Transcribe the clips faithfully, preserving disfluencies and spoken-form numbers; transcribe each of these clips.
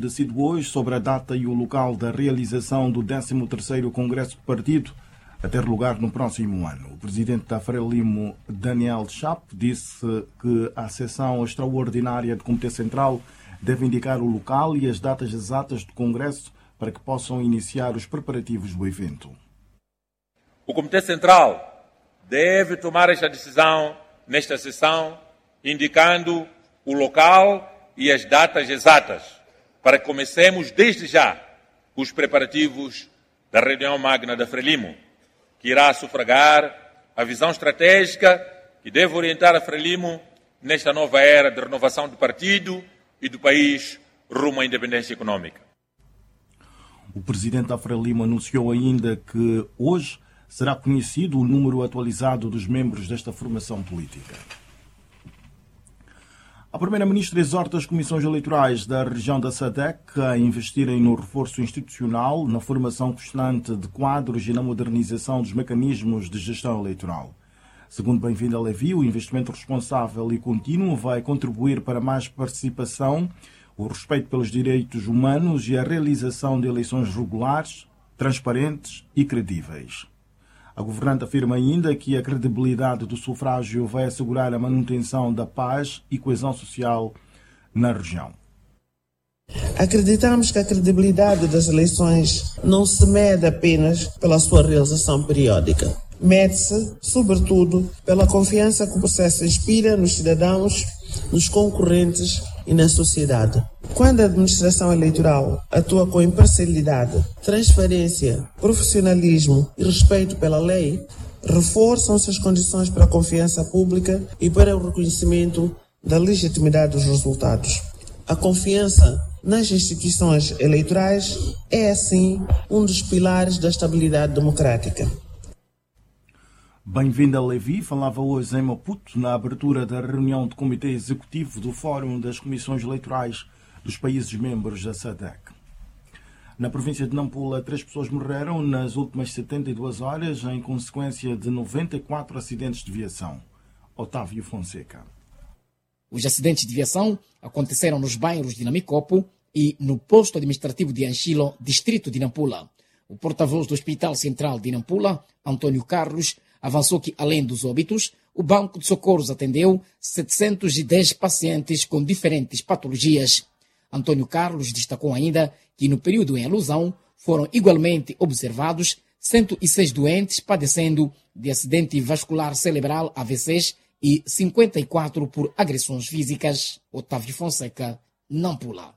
decide hoje sobre a data e o local da realização do décimo terceiro Congresso do Partido, a ter lugar no próximo ano. O presidente da Frelimo, Daniel Chapo, disse que a sessão extraordinária do Comitê Central deve indicar o local e as datas exatas do Congresso para que possam iniciar os preparativos do evento. O Comitê Central deve tomar esta decisão nesta sessão, indicando o local e as datas exatas, para que comecemos desde já os preparativos da reunião magna da Frelimo, que irá sufragar a visão estratégica que deve orientar a Frelimo nesta nova era de renovação do partido e do país rumo à independência econômica. O presidente da Frelimo anunciou ainda que hoje será conhecido o número atualizado dos membros desta formação política. A primeira-ministra exorta as comissões eleitorais da região da SADC a investirem no reforço institucional, na formação constante de quadros e na modernização dos mecanismos de gestão eleitoral. Segundo Bem-vindo Levi, o investimento responsável e contínuo vai contribuir para mais participação, o respeito pelos direitos humanos e a realização de eleições regulares, transparentes e credíveis. A governante afirma ainda que a credibilidade do sufrágio vai assegurar a manutenção da paz e coesão social na região. Acreditamos que a credibilidade das eleições não se mede apenas pela sua realização periódica. Mede-se, sobretudo, pela confiança que o processo inspira nos cidadãos, nos concorrentes e na sociedade. Quando a administração eleitoral atua com imparcialidade, transparência, profissionalismo e respeito pela lei, reforçam-se as condições para a confiança pública e para o reconhecimento da legitimidade dos resultados. A confiança nas instituições eleitorais é, assim, um dos pilares da estabilidade democrática. Bem-vinda Levi falava hoje em Maputo na abertura da reunião do Comitê Executivo do Fórum das Comissões Eleitorais dos países membros da SADC. Na província de Nampula, três pessoas morreram nas últimas setenta e duas horas em consequência de noventa e quatro acidentes de viação. Otávio Fonseca. Os acidentes de viação aconteceram nos bairros de Namicopo e no posto administrativo de Anchilo, distrito de Nampula. O porta-voz do Hospital Central de Nampula, Antônio Carlos, avançou que, além dos óbitos, o Banco de Socorros atendeu setecentos e dez pacientes com diferentes patologias. Antônio Carlos destacou ainda que, no período em alusão, foram igualmente observados cento e seis doentes padecendo de acidente vascular cerebral A V Cs e cinquenta e quatro por agressões físicas. Otávio Fonseca, Nampula.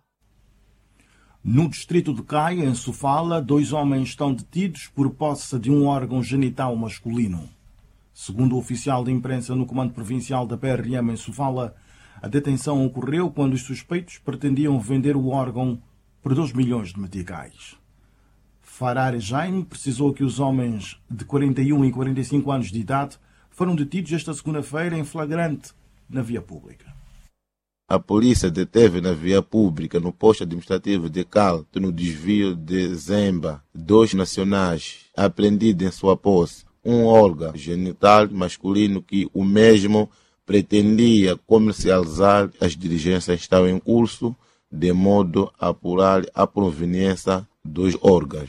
No distrito de Caia, em Sofala, dois homens estão detidos por posse de um órgão genital masculino. Segundo o oficial de imprensa no Comando Provincial da P R M em Sofala, a detenção ocorreu quando os suspeitos pretendiam vender o órgão por dois milhões de meticais. Farare Jaime precisou que os homens de quarenta e um e quarenta e cinco anos de idade foram detidos esta segunda-feira em flagrante na via pública. A polícia deteve na via pública, no posto administrativo de Calto, no desvio de Zemba, dois nacionais apreendidos em sua posse, um órgão genital masculino que o mesmo pretendia comercializar. As diligências estavam em curso, de modo a apurar a proveniência dos órgãos.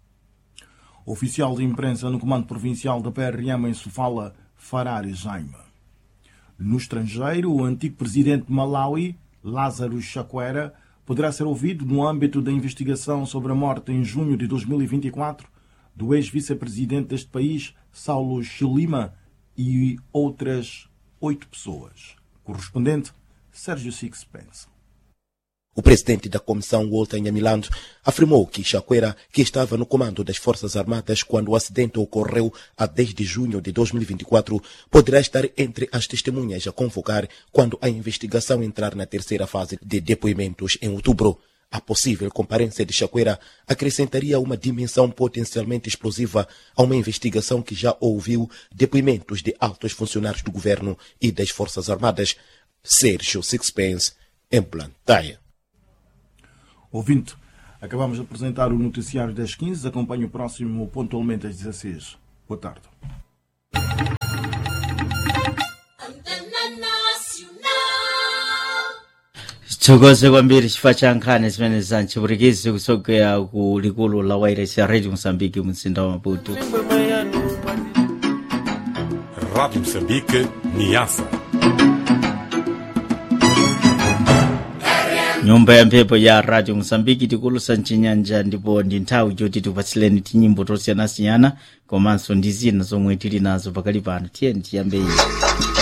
Oficial de imprensa no Comando Provincial da P R M em Sofala, Farare Jaime. No estrangeiro, o antigo presidente de Malawi, Lázaro Chakwera, poderá ser ouvido no âmbito da investigação sobre a morte em junho de dois mil e vinte e quatro do ex-vice-presidente deste país, Saulo Chilima, e outras oito pessoas. Correspondente, Sérgio Sixpence. O presidente da comissão, Walter Nyamilandu, afirmou que Chakwera, que estava no comando das Forças Armadas quando o acidente ocorreu a dez de junho de dois mil e vinte e quatro, poderá estar entre as testemunhas a convocar quando a investigação entrar na terceira fase de depoimentos em outubro. A possível comparência de Chakwera acrescentaria uma dimensão potencialmente explosiva a uma investigação que já ouviu depoimentos de altos funcionários do governo e das Forças Armadas. Sérgio Sixpence, em Plantaia. Ouvinte, acabamos de apresentar o noticiário das quinze. Acompanhe o próximo pontualmente às dezesseis. Boa tarde. Tsogoze kwambiri chifukwa cha nkhani zimene zanchipurikizi kusogea ku likulu la wairesi ya Radio Mozambique mzinda wa Maputo. Radio Moçambique, Niassa. Nyumba ya mphepo ya Radio Mozambique tikulusa mchinyanja ndipo ndi nthawi yoti tikupatsileni tinyimbo tosiyanasiyana komanso ndi zina zomwe tili nazo pakali pano. Tiyeni tiyambe iyi.